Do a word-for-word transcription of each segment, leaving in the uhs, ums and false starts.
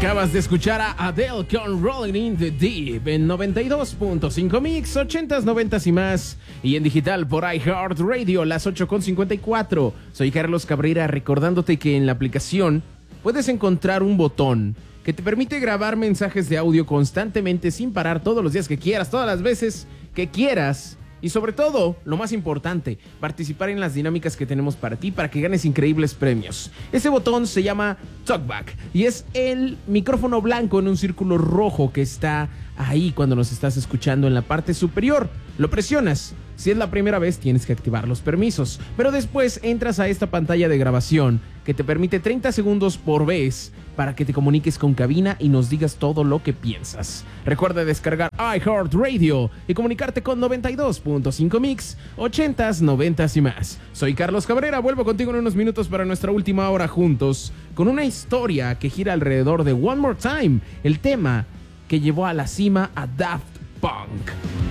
Acabas de escuchar a Adele con Rolling in the Deep en noventa y dos punto cinco Mix, ochentas, noventas y más. Y en digital por iHeartRadio, las ocho con cincuenta y cuatro. Soy Carlos Cabrera, recordándote que en la aplicación puedes encontrar un botón que te permite grabar mensajes de audio constantemente sin parar todos los días que quieras, todas las veces que quieras. Y sobre todo, lo más importante, participar en las dinámicas que tenemos para ti para que ganes increíbles premios. Ese botón se llama Talkback y es el micrófono blanco en un círculo rojo que está ahí cuando nos estás escuchando en la parte superior. Lo presionas. Si es la primera vez, tienes que activar los permisos. Pero después entras a esta pantalla de grabación que te permite treinta segundos por vez para que te comuniques con cabina y nos digas todo lo que piensas. Recuerda descargar iHeartRadio y comunicarte con noventa y dos punto cinco Mix, ochentas, noventas y más. Soy Carlos Cabrera, vuelvo contigo en unos minutos para nuestra última hora juntos con una historia que gira alrededor de One More Time, el tema que llevó a la cima a Daft Punk.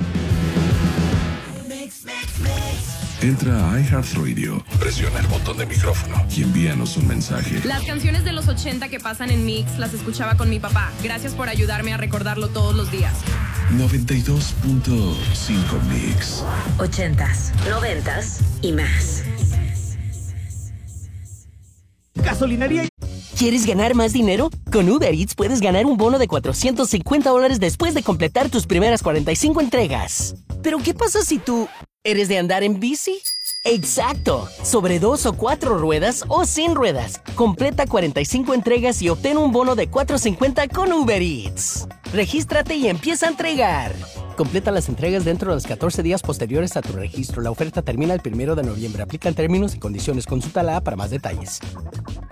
Entra a iHeartRadio, presiona el botón de micrófono y envíanos un mensaje. Las canciones de los ochenta que pasan en Mix las escuchaba con mi papá. Gracias por ayudarme a recordarlo todos los días. noventa y dos punto cinco Mix. Ochentas, noventas y más. Gasolinería. ¿Quieres ganar más dinero? Con Uber Eats puedes ganar un bono de cuatrocientos cincuenta dólares después de completar tus primeras cuarenta y cinco entregas. ¿Pero qué pasa si tú eres de andar en bici? ¡Exacto! Sobre dos o cuatro ruedas o sin ruedas. Completa cuarenta y cinco entregas y obtén un bono de cuatrocientos cincuenta con Uber Eats. Regístrate y empieza a entregar. Completa las entregas dentro de los catorce días posteriores a tu registro. La oferta termina el primero de noviembre. Aplican términos y condiciones. Consulta la app para más detalles.